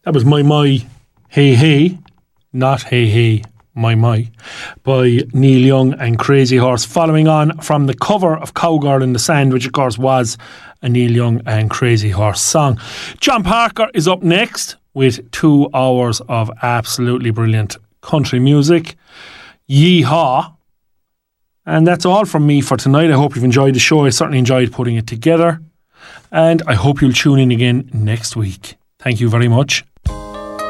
That was My, Hey Hey, not Hey Hey, My, by Neil Young and Crazy Horse, following on from the cover of Cowgirl in the Sand, which of course was a Neil Young and Crazy Horse song. John Parker is up next with 2 hours of absolutely brilliant country music. Yeehaw. And that's all from me for tonight. I hope you've enjoyed the show. I certainly enjoyed putting it together. And I hope you'll tune in again next week. Thank you very much.